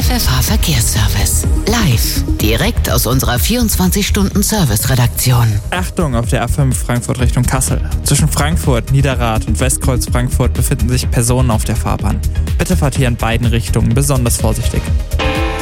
Pfeffer Verkehrsservice. Live, direkt aus unserer 24-Stunden-Service-Redaktion. Achtung auf der A5 Frankfurt Richtung Kassel. Zwischen Frankfurt, Niederrad und Westkreuz Frankfurt befinden sich Personen auf der Fahrbahn. Bitte fahrt hier in beiden Richtungen besonders vorsichtig.